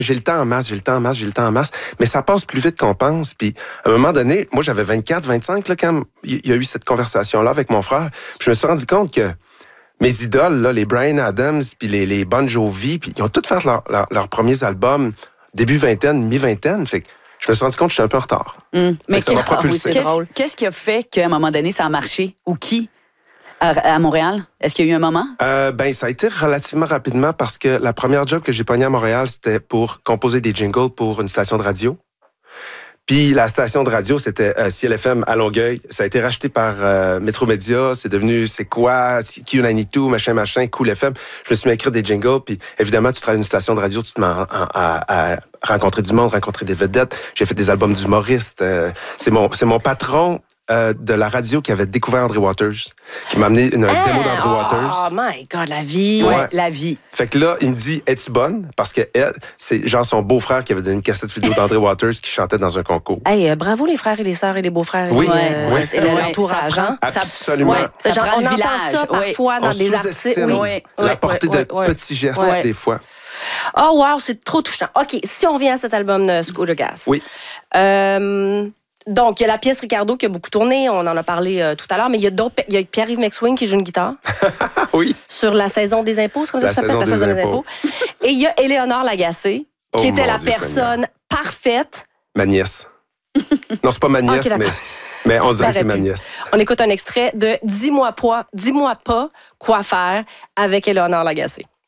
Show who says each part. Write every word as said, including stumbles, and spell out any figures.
Speaker 1: J'ai le temps en masse, j'ai le temps en masse, j'ai le temps en masse, mais ça passe plus vite qu'on pense. Puis, à un moment donné, moi, j'avais vingt-quatre, vingt-cinq, là, quand il y a eu cette conversation-là avec mon frère. Puis je me suis rendu compte que mes idoles, là, les Bryan Adams, puis les, les Bon Jovi, puis ils ont tous fait leur, leur, leurs premiers albums début vingtaine, mi-vingtaine. Fait que je me suis rendu compte que j'étais un peu en retard.
Speaker 2: Mmh. Mais
Speaker 1: ça m'a propulsé.
Speaker 2: Qu'est-ce, qu'est-ce qui a fait qu'à un moment donné, ça a marché? Ou qui? À, à Montréal? Est-ce qu'il y a eu un moment?
Speaker 1: Euh, ben, ça a été relativement rapidement parce que la première job que j'ai pognée à Montréal, c'était pour composer des jingles pour une station de radio. Puis la station de radio, c'était euh, C L F M à Longueuil. Ça a été racheté par euh, Métro-Média. C'est devenu C'est quoi? Q quatre-vingt-douze, machin, machin, Cool F M. Je me suis mis à écrire des jingles. Puis évidemment, tu travailles dans une station de radio, tu te mets à, à, à rencontrer du monde, rencontrer des vedettes. J'ai fait des albums d'humoristes. Euh, c'est mon, c'est mon patron euh, de la radio qui avait découvert André Waters, qui m'a amené une
Speaker 3: Ah,
Speaker 1: démo d'André
Speaker 3: oh,
Speaker 1: Waters.
Speaker 3: Oh my God, la vie.
Speaker 2: Ouais,
Speaker 1: Ouais.
Speaker 2: la vie.
Speaker 1: Fait que là, il me dit, es-tu bonne? Parce que elle, c'est genre son beau-frère qui avait donné une cassette vidéo d'André Waters qui chantait dans un concours.
Speaker 3: Hey, euh, bravo les frères et les sœurs et les beaux-frères.
Speaker 1: Oui,
Speaker 3: et, euh,
Speaker 1: oui.
Speaker 3: et
Speaker 2: Ouais,
Speaker 3: l'entourage,
Speaker 2: ça
Speaker 3: hein?
Speaker 2: prend-
Speaker 1: Absolument.
Speaker 2: Ouais, ça
Speaker 3: Genre,
Speaker 2: prend
Speaker 3: on
Speaker 2: le
Speaker 3: entend
Speaker 2: village.
Speaker 3: ça
Speaker 2: Oui.
Speaker 3: parfois dans
Speaker 1: On
Speaker 3: des articles.
Speaker 1: sous-estime
Speaker 2: Oui.
Speaker 1: la
Speaker 3: Ouais,
Speaker 1: portée
Speaker 3: ouais,
Speaker 1: de
Speaker 3: ouais,
Speaker 1: petits gestes
Speaker 3: ouais.
Speaker 1: des fois.
Speaker 3: Oh wow, c'est trop touchant. OK, si on revient à cet album de Scooter Gas.
Speaker 1: Oui.
Speaker 3: Euh, donc, il y a la pièce Ricardo qui a beaucoup tourné, on en a parlé euh, tout à l'heure, mais il y a d'autres. Il y a Pierre-Yves McSwing qui joue une guitare.
Speaker 1: Ah oui.
Speaker 3: Sur la saison des impôts, c'est comme ça
Speaker 1: La
Speaker 3: que ça s'appelle?
Speaker 1: saison
Speaker 3: La
Speaker 1: des
Speaker 3: saison des impôts. Et il y a Éléonore Lagacé, qui
Speaker 1: Oh,
Speaker 3: était
Speaker 1: mon
Speaker 3: la
Speaker 1: Dieu
Speaker 3: personne parfaite.
Speaker 1: Ma nièce. Non, c'est pas ma nièce,
Speaker 3: Ok,
Speaker 1: mais,
Speaker 3: d'accord.
Speaker 1: mais on dirait que
Speaker 3: Ça
Speaker 1: c'est ma
Speaker 3: aurait pu.
Speaker 1: nièce.
Speaker 3: On écoute un extrait de Dis-moi pas, dis-moi pas quoi faire avec Éléonore Lagacé.